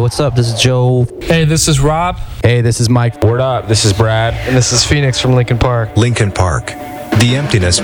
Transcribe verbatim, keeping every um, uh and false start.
what's up? This is Joe. Hey, this is Rob. Hey, this is Mike. Word up, this is Brad. And this is Phoenix from Linkin Park. Linkin Park. The emptiness